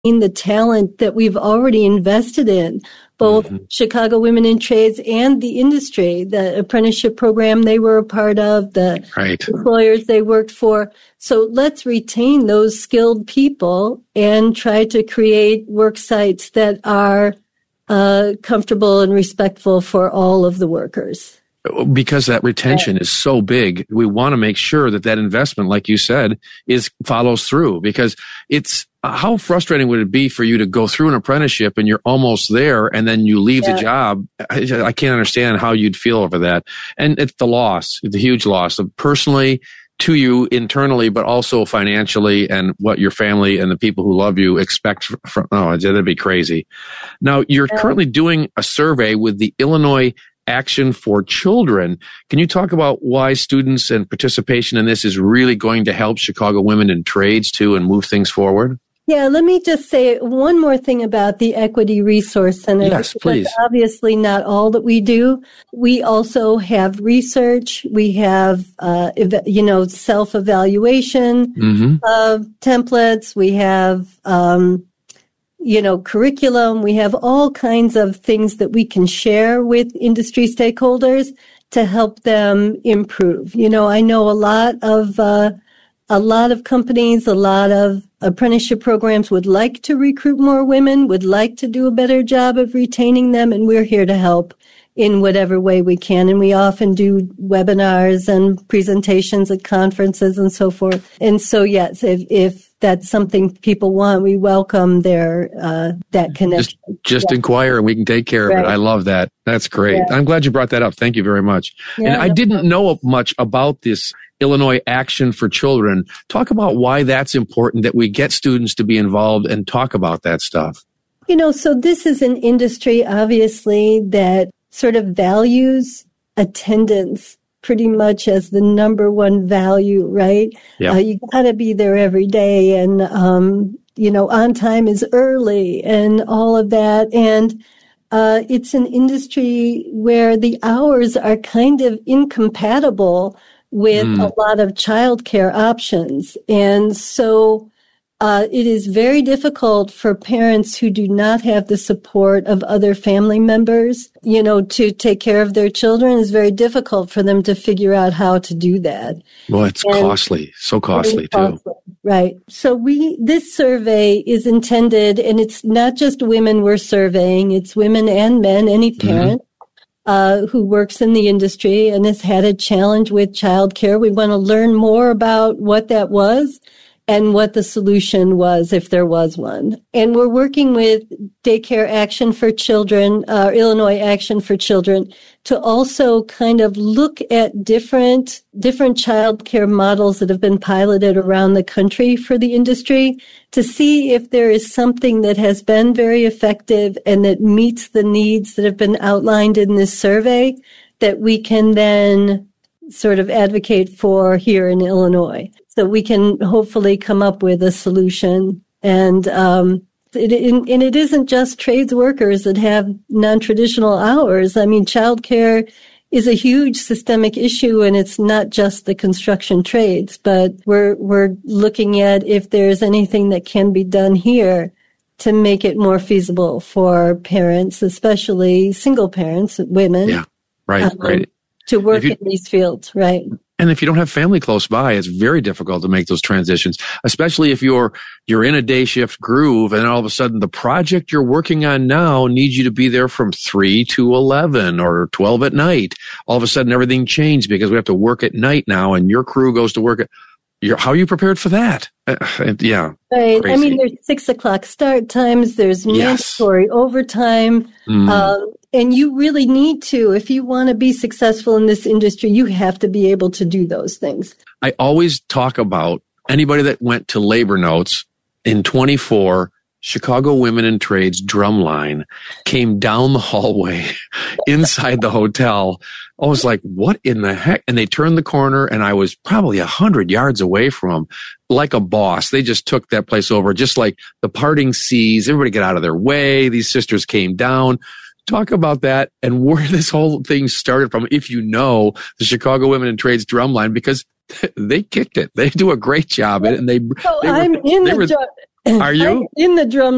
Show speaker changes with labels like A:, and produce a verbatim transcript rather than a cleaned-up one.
A: retain the talent that we've already invested in, both mm-hmm. Chicago Women in Trades and the industry, the apprenticeship program they were a part of, the
B: right.
A: employers they worked for. So let's retain those skilled people and try to create work sites that are uh, comfortable and respectful for all of the workers.
B: Because that retention is so big, we want to make sure that that investment, like you said, is follows through. Because it's how frustrating would it be for you to go through an apprenticeship and you're almost there, and then you leave yeah. the job? I, I can't understand how you'd feel over that. And it's the loss, the huge loss of personally to you internally, but also financially, and what your family and the people who love you expect from. Oh, that'd be crazy. Now, you're yeah. currently doing a survey with the Illinois Action for Children. Can you talk about why students and participation in this is really going to help Chicago Women in Trades too and move things forward?
A: Yeah, let me just say one more thing about the Equity Resource Center.
B: Yes, please.
A: That's obviously not all that we do. We also have research. We have, uh, you know, self-evaluation mm-hmm. of templates. We have, um, you know, curriculum. We have all kinds of things that we can share with industry stakeholders to help them improve. You know, I know a lot of, uh, a lot of companies, a lot of apprenticeship programs would like to recruit more women, would like to do a better job of retaining them, and we're here to help in whatever way we can. And we often do webinars and presentations at conferences and so forth. And so, yes, if, if that's something people want, we welcome their uh, that connection.
B: Just, just yeah. inquire and we can take care of right. it. I love that. That's great. Yeah. I'm glad you brought that up. Thank you very much. Yeah, and I no didn't problem. know much about this Illinois Action for Children. Talk about why that's important, that we get students to be involved and talk about that stuff.
A: You know, so this is an industry, obviously, that sort of values attendance pretty much as the number one value, right?
B: Yeah.
A: Uh, you got to be there every day, and, um, you know, on time is early and all of that. And uh, it's an industry where the hours are kind of incompatible with mm. a lot of childcare options. And so uh, it is very difficult for parents who do not have the support of other family members, you know, to take care of their children. It's very difficult for them to figure out how to do that.
B: Well, it's and costly, so costly too. Costly,
A: right. So we, this survey is intended, and it's not just women we're surveying, it's women and men, any parent. Mm-hmm. Uh, who works in the industry and has had a challenge with childcare. We want to learn more about what that was and what the solution was, if there was one. And we're working with Daycare Action for Children, uh, Illinois Action for Children, to also kind of look at different, different childcare models that have been piloted around the country for the industry, to see if there is something that has been very effective and that meets the needs that have been outlined in this survey that we can then sort of advocate for here in Illinois. So we can hopefully come up with a solution. And, um, it, and it isn't just trades workers that have non-traditional hours. I mean, childcare is a huge systemic issue, and it's not just the construction trades, but we're, we're looking at if there's anything that can be done here to make it more feasible for parents, especially single parents, women.
B: Yeah, right, um, right.
A: To work you, in these fields, right.
B: And if you don't have family close by, it's very difficult to make those transitions, especially if you're you're in a day shift groove and all of a sudden the project you're working on now needs you to be there from three to eleven or twelve at night. All of a sudden everything changed because we have to work at night now and your crew goes to work at You're, how are you prepared for that? Uh, yeah.
A: Right.
B: Crazy.
A: I mean, there's six o'clock start times. There's mandatory yes. overtime. Mm. Um, and you really need to, if you want to be successful in this industry, you have to be able to do those things.
B: I always talk about anybody that went to Labor Notes in twenty-four, Chicago Women in Trades drumline came down the hallway inside the hotel. I was like, what in the heck? And they turned the corner and I was probably a hundred yards away from them like a boss. They just took that place over, just like the parting seas. Everybody get out of their way. These sisters came down. Talk about that and where this whole thing started from, if you know the Chicago Women in Trades drumline, because they kicked it. They do a great job at it. And they,
A: so
B: they
A: I'm
B: were,
A: in
B: they
A: the
B: were,
A: drum.
B: Are you?
A: I'm in the drum